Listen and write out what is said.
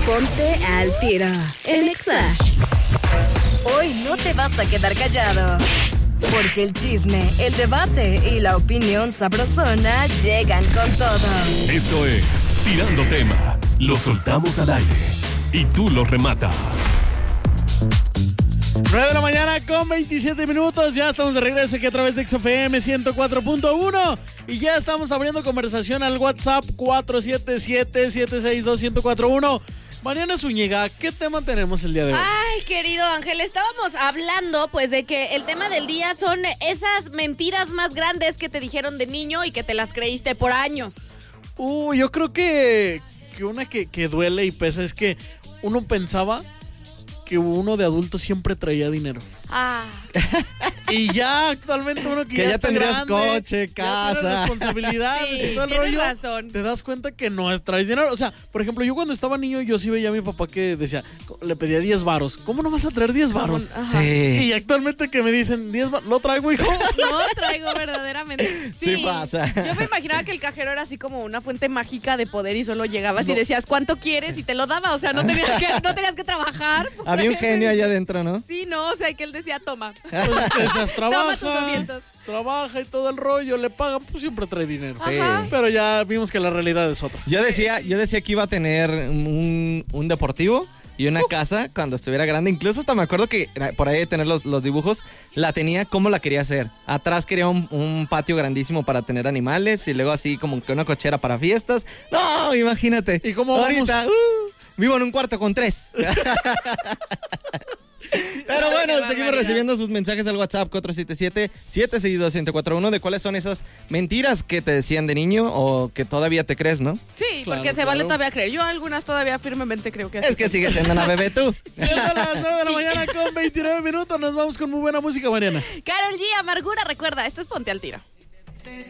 Ponte al tiro en Exa. Hoy no te vas a quedar callado, porque el chisme, el debate y la opinión sabrosona llegan con todo. Esto es Tirando Tema. Lo soltamos al aire y tú lo rematas. 9 de la mañana con 27 minutos. Ya estamos de regreso aquí a través de XFM 104.1 y ya estamos abriendo conversación al WhatsApp 477-762-1041. Mariana Zúñiga, ¿qué tema tenemos el día de hoy? Ay, querido Ángel, estábamos hablando pues de que el tema del día son esas mentiras más grandes que te dijeron de niño y que te las creíste por años. Yo creo que una que duele y pesa es que uno pensaba que uno de adulto siempre traía dinero. Y ya actualmente uno que ya tendrías grande, coche, casa, ya responsabilidades sí, y todo el tienes rollo. razón. Te das cuenta que no traes dinero. O sea, por ejemplo, yo cuando estaba niño, yo sí veía a mi papá que decía, le pedía 10 varos. ¿Cómo no vas a traer 10 varos? Ajá. Sí. Y actualmente que me dicen 10 varos, ¿lo traigo, hijo? No traigo verdaderamente. Sí pasa. Yo me imaginaba que el cajero era así como una fuente mágica de poder y solo llegabas y decías ¿cuánto quieres? Y te lo daba. O sea, no tenías que trabajar. Había un genio allá adentro, ¿no? Sí, no, o sea, que él decía, toma. Pues decías, Toma tus 200. trabaja y todo el rollo, le pagan, pues siempre trae dinero. Sí. Pero ya vimos que la realidad es otra. Yo decía que iba a tener un deportivo y una casa cuando estuviera grande. Incluso hasta me acuerdo que por ahí de tener los dibujos, la tenía como la quería hacer. Atrás quería un patio grandísimo para tener animales y luego así como que una cochera para fiestas. No, imagínate. ¿Y cómo ahorita vivo en un cuarto con 3. Pero bueno, seguimos recibiendo sus mensajes al WhatsApp 477-762-1041 de cuáles son esas mentiras que te decían de niño o que todavía te crees, ¿no? Sí, Claro, porque se vale todavía creer. Yo algunas todavía firmemente creo que así. Es que sigues siendo una bebé tú. Sí, a las 9 de la mañana con 29 minutos. Nos vamos con muy buena música, Mariana. Karol G, Amargura, recuerda, esto es Ponte al Tiro.